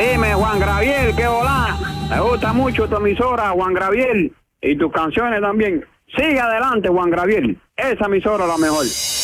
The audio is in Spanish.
Dime, Juan Gabriel, qué hola. Me gusta mucho tu emisora, Juan Gabriel, y tus canciones también. Sigue adelante, Juan Gabriel. Esa emisora es la mejor.